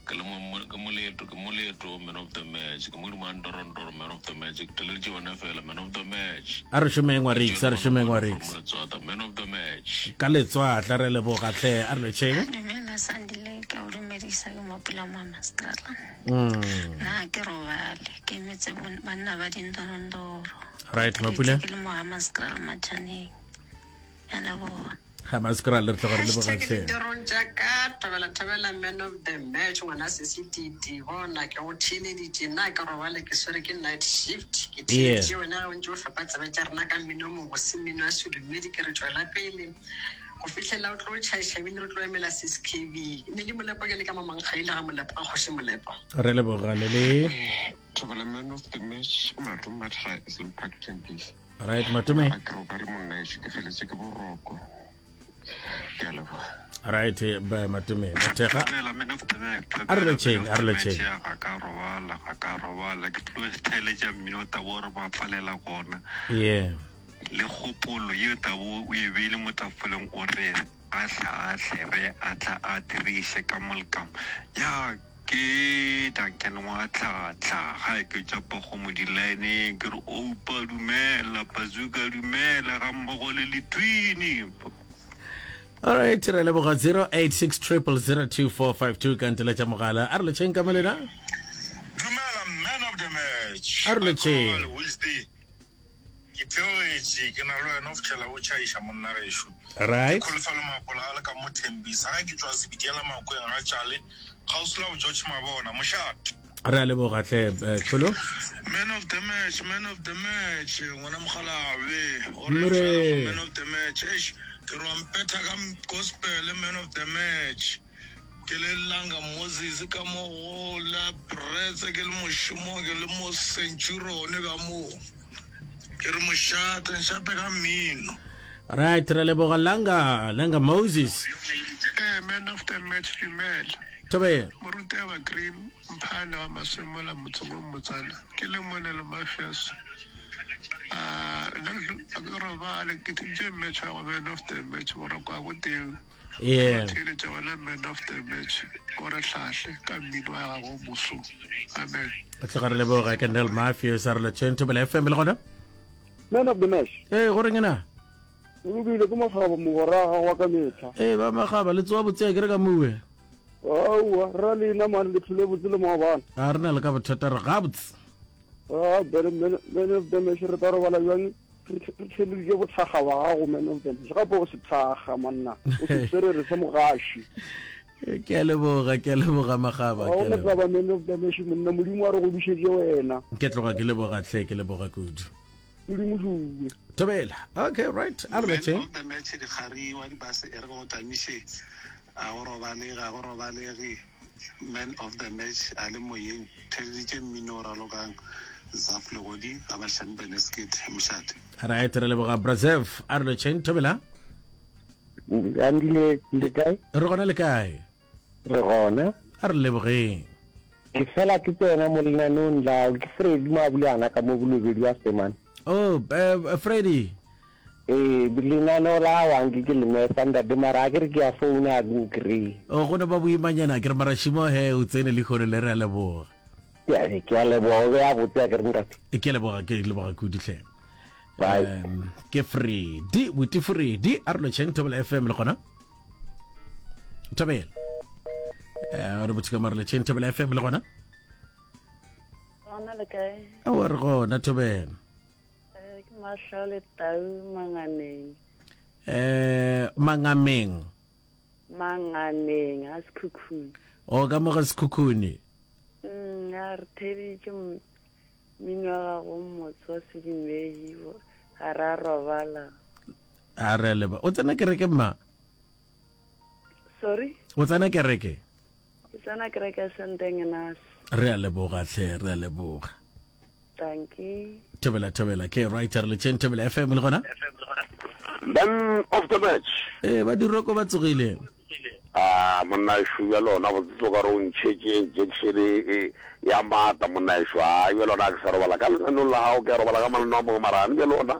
Kamuleto, man of the match, Kamurman Doron, man of the magic, Telejo and FL, man of the match. Arshimengwarix, Man of the match. Kaletswa, Tarele Bocate, Arlecheng. Sandile ka o dumedisa ke mopela mama strala na ke robale ke metse banna ba dindorondoro Right, mapula. ke le mo amaskral matshane yana bo Hamaskral le tlogare le bogate. Doron jaka tabela man of the match ngwana CCTV bona ke go thile di tsena ka robale ke sore ke night shift ke tshetse wena o ntse o fapatsa ba tsarna ka mino mo go semino a sudu medical re tswela pele go fihlela o tlo tšhaisha bine re tlo emela 6kv ne le molepa ke le ka mamangkgaile ga molepa ga kgose molepa Re le bogale le Man of the match, Matumatra is impacting this. Right, Matume. Right, by Matume. Mateka. Arlecheng. Yeah. Le kgopolo ye tabo o e beile motafoleng o re a re a tla a dirise ka molkam ya ke Duncan wa tla ga ke tšapa go mo diline ke re o pa dumela bazuka dumela ga mmogo le letwini. All right, re le boga 0860002452 kantela tša mogala Arlecheng ka molena. Dumela man of the match. Arlecheng. Ke ke na lo eno fela o chaisha monna reshu. Right. Go le falo mapola ala ka mothembisa ga ke tswa se bidela makweng ga tšale ga o sela o George Mabona moshat. Re le boga tle kholo. Man of the match ngwana mogalawe Mure. man of the match ke rompeta ka gospel man of the match ke le langa Moses ka mo la pretse ke le moshumo ke le mo centurion ka mo ke re moshata nshata ka mino. Right, re le boga langa Moses. Man of the match female. Tobe. Morute wa green mphana wa masemola motsomo motsana ke le mona le mafias le robale ke tije match wa man of the match wa kwa go teng Yeah. tele tswana man of the match go re hlahle ka mmino wa go musu amen. Tsagare le boga Kendall Mafia Arlecheng to bele FM le gona. Man of the match. Go rengena. O bile ke mogaba mogoraga wa ka metla. Ba magaba le tswa botse ke re ka muwe. Wa ra le na man le tlile botse le mo bana. A rena le ka bothata re gabots. Bere man of the match re taro bala yang tlile je botsaga wa go man of the match. Ga bo se tsaga manna. O se tsere re se mogashi. Ke a leboga magaba O mo tsaba man of the match monna modimo wa re go bishetse wena. ke tloga ke leboga tle ke leboga kudu. Modimo Tobela. Okay, right. Arlecheng. The match di khari wa di base e re go tamise a go robalege man of the match a le moyeng teditše minora lokang zaf le godi a ba shane beneskit mshate. Right, re leboga Brazil Arlecheng Tobela. Andile le kae? Re gona le kae? Re gona. A re lebogeng. Ke fela ke tsena mo lenanong la ke Fred Mabulana ka mo bulobedi wa Steman. Oh, Freddy. Lenaneo la wangi ke lemesa ntate mara ke re ke a founa a nkry. O gona ba boimanyana ke re marashimo he o tsene le khone le re a leboga. Ke a leboga o be a botse ke re ntate. Ke leboga kudu tle. Bye. Ke free. Di free. Arlecheng Tobela FM le gona. Tobela. Re botse ka Arlecheng Tobela FM le gona. ona le kae A re gona Tobela. ke Mashale Tau Manganeng Mangameng a Sekhukhune o ka mo ga Sekhukhune ya re theditše mmino wa gago motswa Sedimehi ga ra robala a re leba o tsena kereke mma sorry o tsena kereke ke tsena kereke Sentengnas re a leboga tle re a leboga thank you Tobela ke writer le chen Tobela FM le gona Man of the match. ba diroko ba tsogile Monna shu ya lona go tsoga ro ntšhetse injection ya mata monna shu a yo lona ke sa robala ka no la o ke robala ka malno mo marane ke lona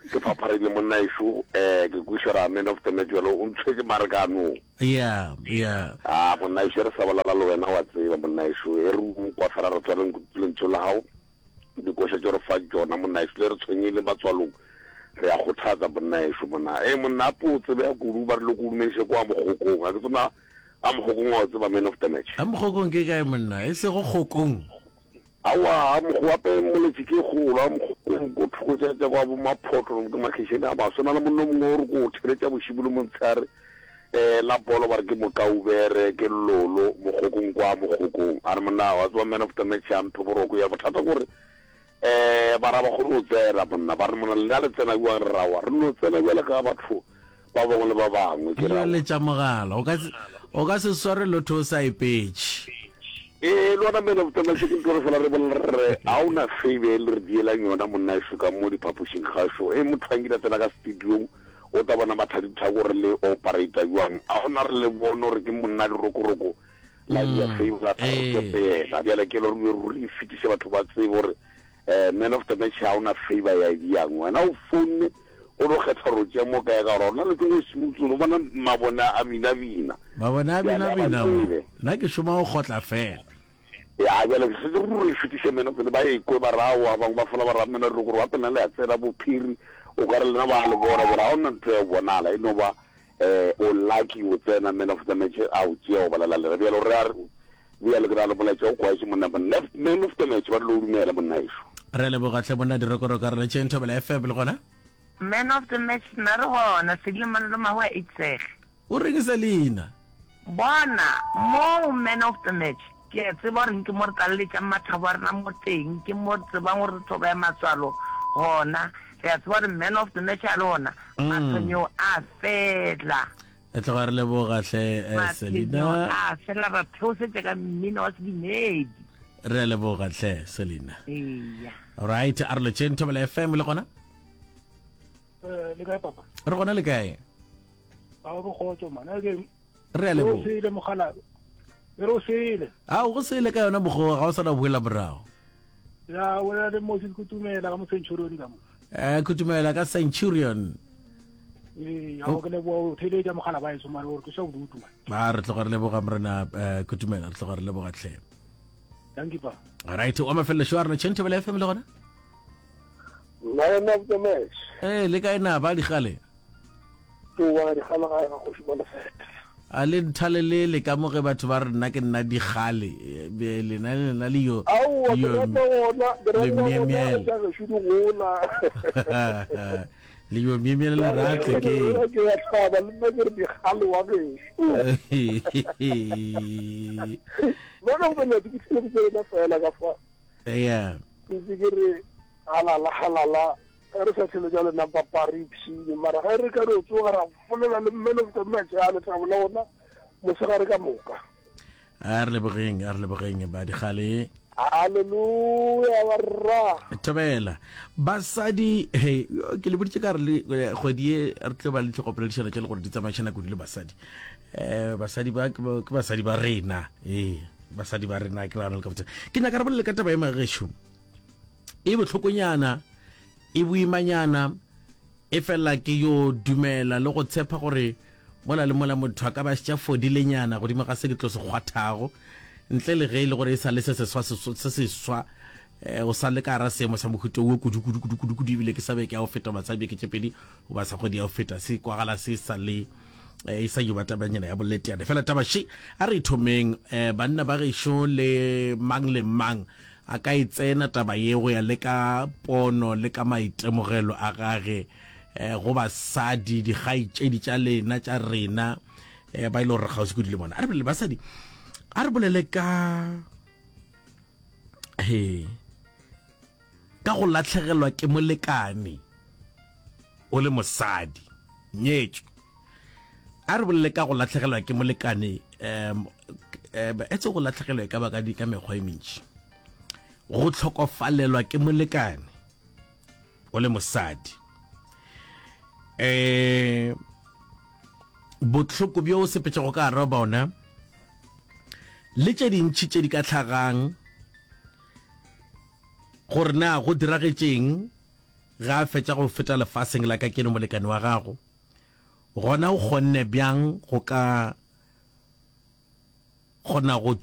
ke phapare le monna isu ke kushara man of the match lo o ntse ke markano yeah monna isu re sa balala lo wena wa tseba monna isu e re kwa fara re tswang ntlo la hao di go sha joro fa jona monna isu re tshwenyile batswalong re ya go thatsa monna isu monna monna putse be go ruba re lo go dumetse kwa mogokong a ke tsona a mogokong wa tseba man of the match a mogokong ke kae monna e se go gokong awa mo go ape mo le tike go la mo go thotse kwa bo maphoto mo makishene a ba sona le monno mo go go tshiretse bo shibulo mo ntshare la bolo ba re ke mo kaubere ke lolo mo gokong kwa mo gokong a re monna wa tswa man of the match am thoboroko ya bothata gore ba ra ba go rotsela bonna ba re mona le le tsena bua re rawa re no tsena bjale ka batho ba bangwe le ba bangwe ke ra le tsamogala o ka se sware lotho sa ipetše lona man of the match ke ntore fela re bolre a una favor le re diela yona monna isu ka mo di phapushing gasho motho a ngila tsena ka studio o ta bona mathaditha gore le operator yuang a ona re le bono re ke monna di rokoroko la ya favor la tsepela bjale ke lo re fitise batho ba tsebe gore man of the match a una favor ya yang wena o phone o lo kgetha ro tšea mo kae ka rona le go smutso lo bona mabona a bina nna ke šoma go gotla fela ya bjale ke se re fitise man of the ba ikwe ba rawa bangwe ba fola ba ramena re gore wa pena le ya tsena bophiri o ka re lena ba le bona gore a ona ntho ya bonala no ba o lucky o tsena man of the match a o tšea o balala le bjale re a bjale ke ra le bola tšeo kwa se monna man of the match ba lo dumela monna iso re le bogatle monna direkoro ka re tšentho bela FM le gona man of the match na re gona se le manelo mawa itsege o reng selina bona mo man of the match ke tseba re ke mo re talle tša mathabo a rena mo teng ke mo tsebang gore thoba ya matswalo gona re a tseba re man of the match a le gona matshwenyo a fela e tloga re le bogatle selina a fela ra theosetse ka mmino wa sedimedi re le bogatle selina iya alright a re le tšentho bela FM le gona le kae papa re gona le kae a go khotso mana ke re a le bo se le mogala re o sele a go sele ka yona bogo ga o sa na buela morago ya wena le mo se kutumela ka mo centurion ka mo kutumela ka centurion ya go le bo thele ja mogala ba e somare gore ke sa bodutu ba re tloga re le boga mrena kutumela re tloga re le boga tle thank you pa alright o mafelle shwar na tšentho bela FM le gona man of the match le kae na ba di gale to wa di gala ga go shimona feta a le nthale le ka mo ge batho ba re nna ke nna di gale le na le yo le yo miemiele le ratle ke yeah halala re sa tshele jalo na papari psini mara ga re ka re tsoga ra folela le man of the match ya le tsabola ona mo se ga re ka moka a re le bogeng ba di gale haleluya warra tobela basadi hey ke le botse ka re kgwedi re tlo ba le tlhokopela ditšhana tša le gore di tsamaišana go dile basadi basadi ba ke basadi ba rena basadi ba rena ke rana le ka botse ke nyaka re bolle ka taba e magesho e botlhokonyana e boimanyana e fela ke yo dumela le go tshepa gore mola le mola motho ka ba tša fodilenyana go dima ga se ke tlo se kgwathago ntle le ge ile gore e sa le se seswa o sa le ka ra seemo sa mohuto o kudu ebile ke sabe ke a o feta matsabi ke tšepedi o ba sa kgwedi a o feta se kwagala se sa le e sa yo batabanyana ya bolleteane fela tabashi a re thomeng banna ba gešo le mang a ka itsena taba ye go ya le ka pono le ka maitemogelo a gage go basadi digaitšedi tša lena tša rena ba ile gore kgauswi kudile bona a re bolele basadi a re bolele ka go latlhegelwa ke molekane o le mosadi nyetšo a re bolele ka go latlhegelwa ke molekane etse go latlhegelwa ka baka di ka mekgwa e mentši go tlhokofalelwa ke molekane o le mosadi botlhoko bjo o sepetšego ka ara bona le tše dintšhi tše di ka tlhagang gore na go diragetšeng ga fetša go feta lefaseng la ka ke no molekane wa gago gona o kgonne bjang go ka gona go